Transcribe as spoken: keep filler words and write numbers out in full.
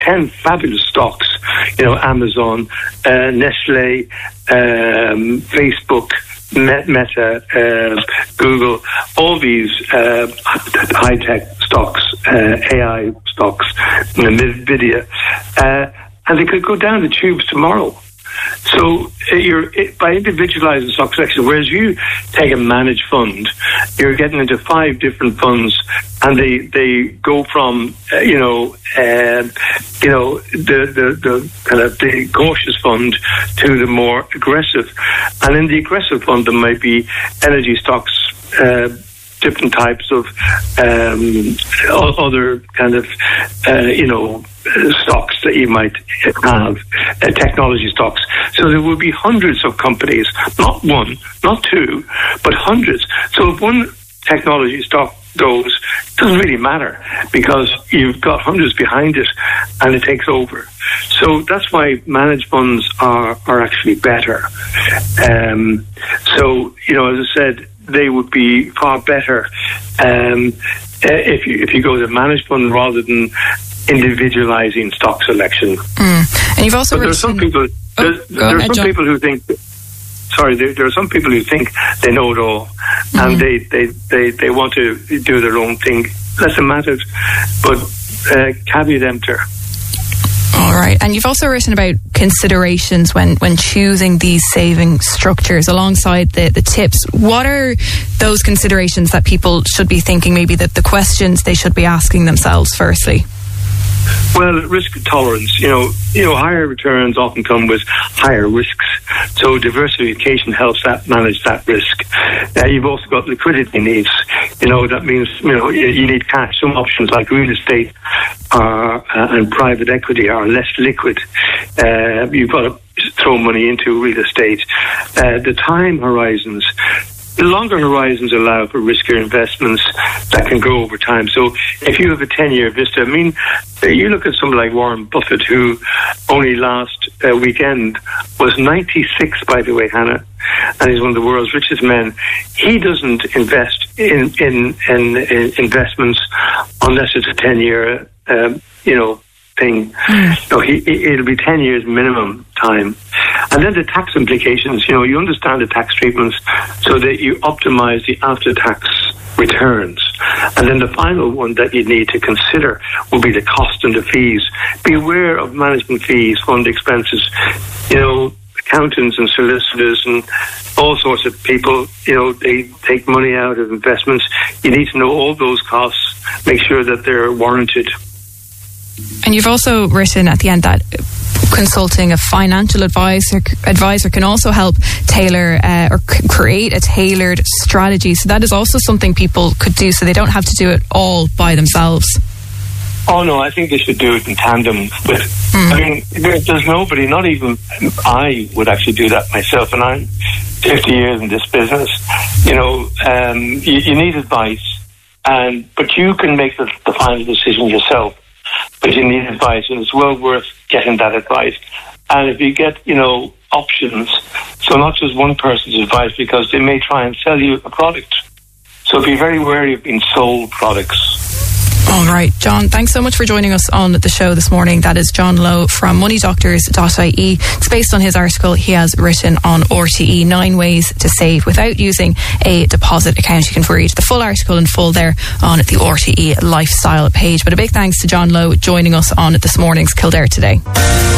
ten fabulous stocks, you know, Amazon, uh, Nestle, um, Facebook, Meta, uh, Google, all these uh, high-tech stocks, uh, A I stocks, you know, NVIDIA, uh, and they could go down the tubes tomorrow. So uh, you're by individualizing stock selection, whereas you take a managed fund, you're getting into five different funds, and they they go from uh, you know uh, you know the, the the kind of the cautious fund to the more aggressive, and in the aggressive fund there might be energy stocks. Uh, different types of um, other kind of, uh, you know, stocks that you might have, uh, technology stocks. So there will be hundreds of companies, not one, not two, but hundreds. So if one technology stock goes, it doesn't really matter because you've got hundreds behind it and it takes over. So that's why managed funds are, are actually better. Um, so, you know, as I said, they would be far better um, if you if you go to managed fund rather than individualizing stock selection. Mm. And you've also but there are some people. Oh, there, there are ahead, some John. people who think. Sorry, there, there are some people who think they know it all, mm-hmm. and they, they, they, they want to do their own thing. That's a matter, but uh, caveat emptor. All right. And you've also written about considerations when, when choosing these saving structures alongside the, the tips. What are those considerations that people should be thinking, maybe that the questions they should be asking themselves firstly? Well, risk tolerance. You know, you know, higher returns often come with higher risks. So diversification helps that manage that risk. Uh, you've also got liquidity needs. You know, that means you know you, you need cash. Some options like real estate are, uh, and private equity are less liquid. Uh, you've got to throw money into real estate. Uh, the time horizons. The longer horizons allow for riskier investments that can grow over time. So if you have a ten-year vista, I mean, you look at someone like Warren Buffett, who only last uh, weekend was ninety-six, by the way, Hannah, and he's one of the world's richest men. He doesn't invest in, in, in, in investments unless it's a ten-year, um, you know, thing. Mm. So he, it'll be ten years minimum time. And then the tax implications, you know, you understand the tax treatments so that you optimize the after-tax returns. And then the final one that you need to consider will be the cost and the fees. Be aware of management fees, fund expenses, you know, accountants and solicitors and all sorts of people, you know, they take money out of investments. You need to know all those costs, make sure that they're warranted. And you've also written at the end that consulting a financial advisor advisor can also help tailor uh, or c- create a tailored strategy. So that is also something people could do, so they don't have to do it all by themselves. Oh no, I think they should do it in tandem with. Mm. I mean, there, there's nobody, not even I would actually do that myself, and I'm fifty years in this business. You know, um, you, you need advice, and but you can make the, the final decision yourself. But you need advice, and it's well worth getting that advice. And if you get, you know, options, so not just one person's advice, because they may try and sell you a product. So be very wary of being sold products. All right, John, thanks so much for joining us on the show this morning. That is John Lowe from money doctors dot I E. It's based on his article he has written on R T E, Nine Ways to Save Without Using a Deposit Account. You can read the full article in full there on the R T E Lifestyle page. But a big thanks to John Lowe joining us on this morning's Kildare Today.